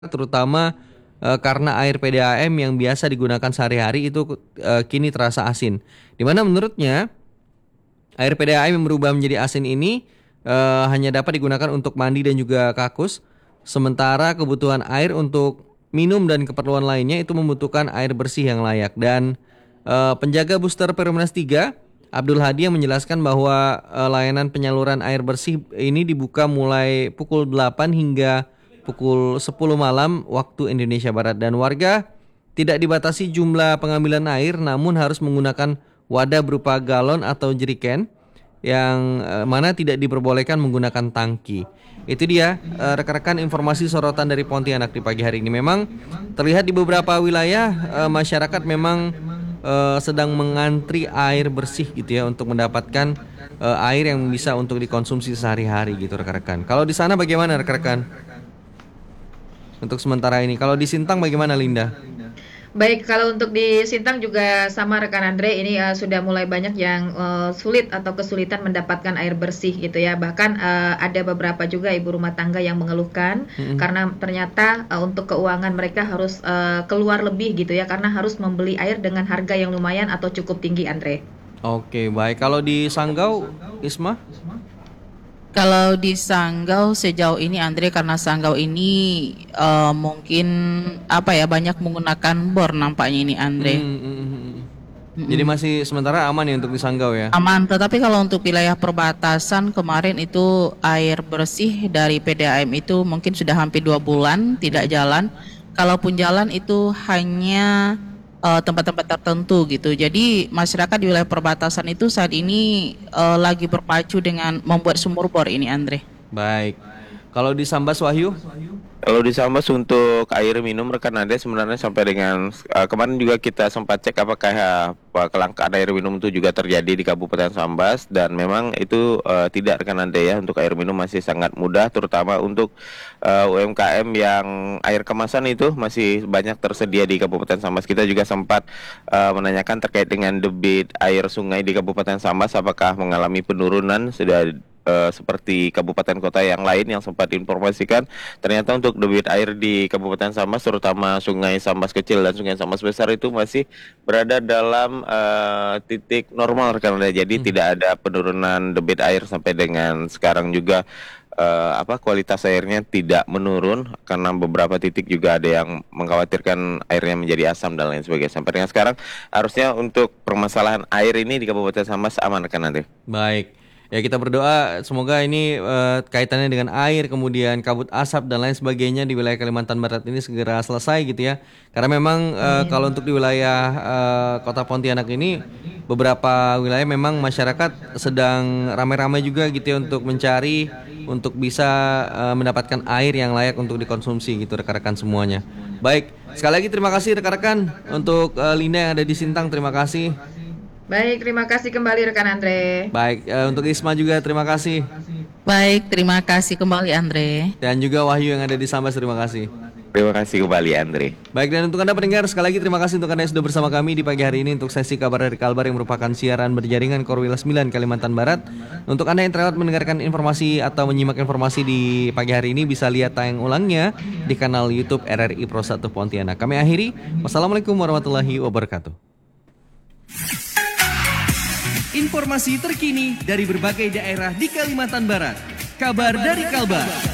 terutama karena air PDAM yang biasa digunakan sehari-hari itu kini terasa asin. Di mana menurutnya air PDAM yang berubah menjadi asin ini hanya dapat digunakan untuk mandi dan juga kakus, sementara kebutuhan air untuk minum dan keperluan lainnya itu membutuhkan air bersih yang layak. Dan penjaga booster Perumnas 3 Abdul Hadi yang menjelaskan bahwa layanan penyaluran air bersih ini dibuka mulai pukul 8 hingga pukul 10 malam waktu Indonesia Barat, dan warga tidak dibatasi jumlah pengambilan air namun harus menggunakan wadah berupa galon atau jeriken yang mana tidak diperbolehkan menggunakan tangki. Itu dia rekan-rekan informasi sorotan dari Pontianak di pagi hari ini. Memang terlihat di beberapa wilayah masyarakat memang sedang mengantri air bersih gitu ya untuk mendapatkan air yang bisa untuk dikonsumsi sehari-hari gitu rekan-rekan. Kalau di sana bagaimana rekan-rekan? Untuk sementara ini, kalau di Sintang bagaimana Linda? Baik, kalau untuk di Sintang juga sama rekan Andre, ini sudah mulai banyak yang sulit atau kesulitan mendapatkan air bersih gitu ya. Bahkan ada beberapa juga ibu rumah tangga yang mengeluhkan karena ternyata untuk keuangan mereka harus keluar lebih gitu ya, karena harus membeli air dengan harga yang lumayan atau cukup tinggi, Andre. Oke, baik. Kalau di Sanggau, Isma? Kalau di Sanggau sejauh ini Andre, karena Sanggau ini mungkin banyak menggunakan bor nampaknya ini Andre. Jadi masih sementara aman ya untuk di Sanggau ya? Aman, tetapi kalau untuk wilayah perbatasan kemarin itu air bersih dari PDAM itu mungkin sudah hampir 2 bulan tidak jalan. Kalaupun jalan itu hanya tempat-tempat tertentu gitu. Jadi masyarakat di wilayah perbatasan itu saat ini lagi berpacu dengan membuat sumur bor ini, Andre. Baik. Kalau di Sambas Wahyu? Kalau di Sambas untuk air minum rekan Anda sebenarnya sampai dengan kemarin juga kita sempat cek apakah kelangkaan air minum itu juga terjadi di Kabupaten Sambas, dan memang itu tidak rekan Anda ya. Untuk air minum masih sangat mudah, terutama untuk UMKM yang air kemasan itu masih banyak tersedia di Kabupaten Sambas. Kita juga sempat menanyakan terkait dengan debit air sungai di Kabupaten Sambas apakah mengalami penurunan sudah seperti kabupaten kota yang lain yang sempat diinformasikan. Ternyata untuk debit air di Kabupaten Sambas, terutama Sungai Sambas Kecil dan Sungai Sambas Besar itu masih berada dalam titik normal rekan Anda. Jadi tidak ada penurunan debit air sampai dengan sekarang juga. Kualitas airnya tidak menurun karena beberapa titik juga ada yang mengkhawatirkan airnya menjadi asam dan lain sebagainya. Sampai dengan sekarang harusnya untuk permasalahan air ini di Kabupaten Sambas aman rekan Anda. Baik. Ya kita berdoa semoga ini kaitannya dengan air, kemudian kabut asap dan lain sebagainya di wilayah Kalimantan Barat ini segera selesai gitu ya. Karena memang kalau untuk di wilayah Kota Pontianak ini beberapa wilayah memang masyarakat sedang ramai-ramai juga gitu ya untuk mencari untuk bisa mendapatkan air yang layak untuk dikonsumsi gitu rekan-rekan semuanya. Baik, sekali lagi terima kasih rekan-rekan untuk Linda yang ada di Sintang, terima kasih. Baik, terima kasih kembali rekan Andre. Baik, untuk Isma juga terima kasih. Baik, terima kasih kembali Andre. Dan juga Wahyu yang ada di Sambas, terima kasih. Terima kasih kembali Andre. Baik, dan untuk Anda pendengar, sekali lagi terima kasih untuk Anda yang sudah bersama kami di pagi hari ini untuk sesi kabar dari Kalbar yang merupakan siaran berjaringan Korwil 9 Kalimantan Barat. Untuk Anda yang terlewat mendengarkan informasi atau menyimak informasi di pagi hari ini, bisa lihat tayang ulangnya di kanal YouTube RRI Pro 1 Pontianak. Kami akhiri, wassalamualaikum warahmatullahi wabarakatuh. Informasi terkini dari berbagai daerah di Kalimantan Barat. Kabar dari Kalbar.